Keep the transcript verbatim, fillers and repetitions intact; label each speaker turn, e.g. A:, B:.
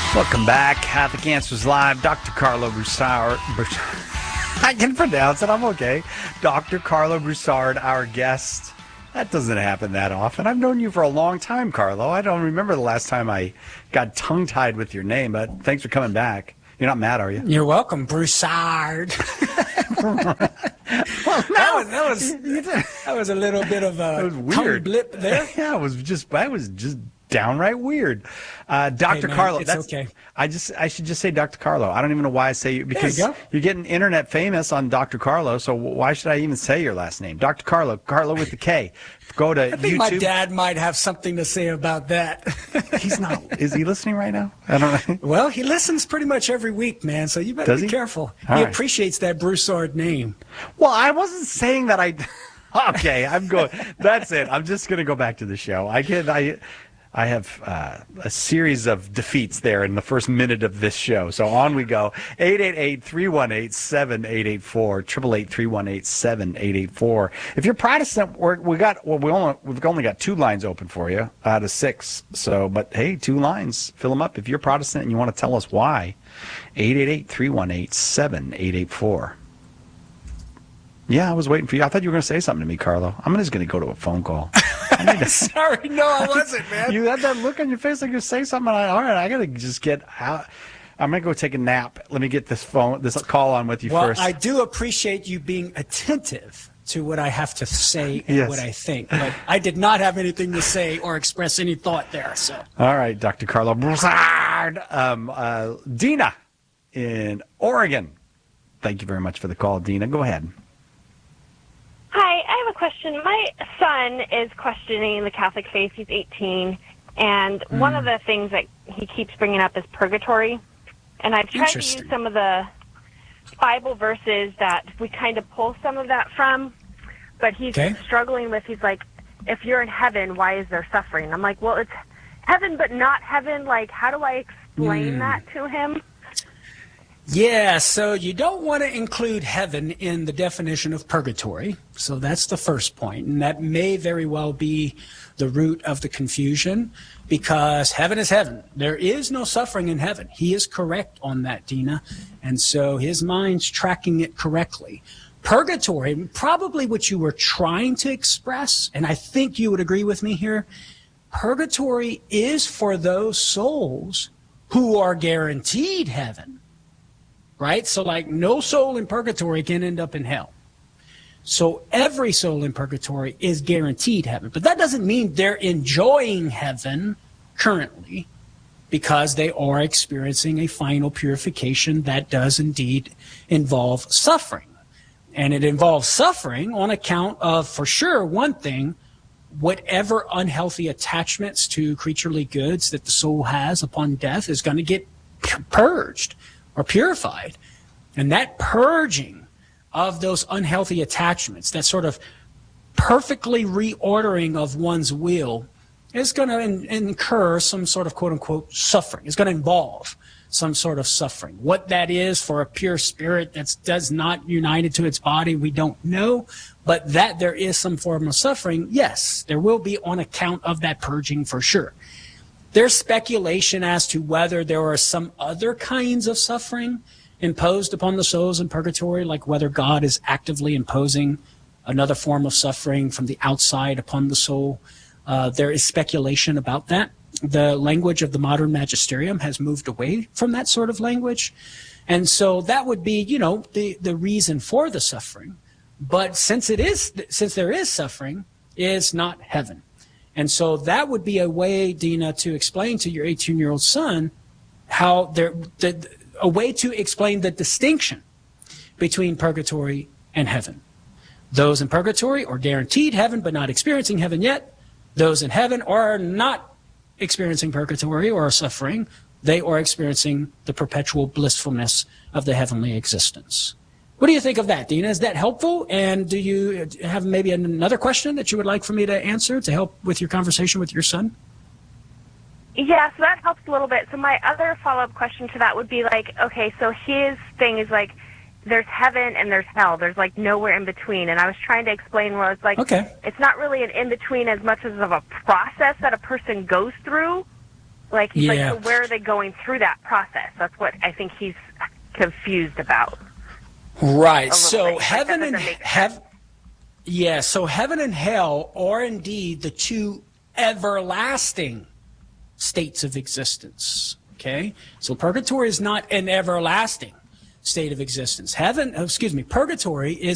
A: Welcome back. Catholic Answers Live. Doctor Carlo Broussard. I can pronounce it. I'm okay. Doctor Carlo Broussard, our guest. That doesn't happen that often. I've known you for a long time, Carlo. I don't remember the last time I got tongue-tied with your name, but thanks for coming back. You're not mad, are you?
B: You're welcome, Broussard.
A: Well, no,
B: that was that was, that was a little bit of a tongue blip there.
A: Yeah, it was just that was just downright weird. Uh, Doctor
B: Hey, man,
A: Carlo,
B: it's
A: that's
B: okay.
A: I just I should just say Doctor Carlo. I don't even know why I say you because
B: There you go.
A: you're getting internet famous on Doctor Carlo. So why should I even say your last name, Doctor Carlo? Carlo with the K. Go to
B: I think
A: YouTube.
B: my dad might have something to say about that.
A: He's not. Is he listening right now? I don't know.
B: Well, he listens pretty much every week, man. So you better
A: Does
B: be
A: he?
B: careful.
A: All
B: he
A: right.
B: appreciates that Broussard name.
A: Well, I wasn't saying that I. Okay, I'm going. That's it. I'm just going to go back to the show. I can. I. I have uh, a series of defeats there in the first minute of this show. So on we go. eight eight eight, three one eight, seven eight eight four, eight eight eight, three one eight, seven eight eight four. If you're Protestant, we're, we got well, we only we've only got two lines open for you out of six. So, but hey, two lines, fill them up. If you're Protestant and you want to tell us why, eight eight eight, three one eight, seven eight eight four. Yeah, I was waiting for you. I thought you were going to say something to me, Carlo. I'm just going to go to a phone call. I need to...
B: Sorry, no, I wasn't, man.
A: You had that look on your face like you're saying something. I, all right, I got to just get out. I'm going to go take a nap. Let me get this phone, this call on with you
B: well,
A: first.
B: I do appreciate you being attentive to what I have to say and
A: Yes.
B: what I think. But I did not have anything to say or express any thought there. So.
A: All right, Doctor Carlo Broussard. Um, uh, Dina in Oregon. Thank you very much for the call, Dina. Go ahead.
C: Hi, I have a question. My son is questioning the Catholic faith. He's eighteen, and mm. one of the things that he keeps bringing up is purgatory. And I've tried to use some of the Bible verses that we kind of pull some of that from, but he's okay. struggling with, he's like, if you're in heaven, why is there suffering? I'm like, well, it's heaven but not heaven. Like, how do I explain mm. that to him?
B: Yeah, so you don't want to include heaven in the definition of purgatory. So that's the first point. And that may very well be the root of the confusion, because heaven is heaven. There is no suffering in heaven. He is correct on that, Dina. And so his mind's tracking it correctly. Purgatory, probably what you were trying to express, and I think you would agree with me here, purgatory is for those souls who are guaranteed heaven. Right? So like no soul in purgatory can end up in hell. So every soul in purgatory is guaranteed heaven. But that doesn't mean they're enjoying heaven currently, because they are experiencing a final purification that does indeed involve suffering. And it involves suffering on account of, for sure, one thing, whatever unhealthy attachments to creaturely goods that the soul has upon death is going to get purged or purified. And that purging of those unhealthy attachments, that sort of perfectly reordering of one's will, is going to in- incur some sort of quote-unquote suffering. It's going to involve some sort of suffering. What that is for a pure spirit that's does not united to its body, we don't know. But that there is some form of suffering, yes, there will be on account of that purging for sure. There's speculation as to whether there are some other kinds of suffering imposed upon the souls in purgatory, like whether God is actively imposing another form of suffering from the outside upon the soul. Uh, there is speculation about that. The language of the modern magisterium has moved away from that sort of language. And so that would be, you know, the, the reason for the suffering. But since it is, since there is suffering, is not heaven. And so that would be a way, Dina, to explain to your eighteen-year-old son how there, the, a way to explain the distinction between purgatory and heaven. Those in purgatory are guaranteed heaven but not experiencing heaven yet. Those in heaven are not experiencing purgatory or suffering. They are experiencing the perpetual blissfulness of the heavenly existence. What do you think of that, Dina? Is that helpful? And do you have maybe another question that you would like for me to answer to help with your conversation with your son?
C: Yeah, so that helps a little bit. So my other follow-up question to that would be like, okay, so his thing is like, there's heaven and there's hell. There's like nowhere in between. And I was trying to explain where it's like,
B: okay.
C: It's not really an in-between as much as of a process that a person goes through. Like, he's
B: Yeah.
C: like, so where are they going through that process? That's what I think he's confused about.
B: Right.
C: a
B: So
C: little bit. Like,
B: heaven
C: that
B: and
C: doesn't make
B: heaven. Yeah. So heaven and hell are indeed the two everlasting states of existence. Okay. So purgatory is not an everlasting state of existence. Heaven, oh, excuse me, purgatory is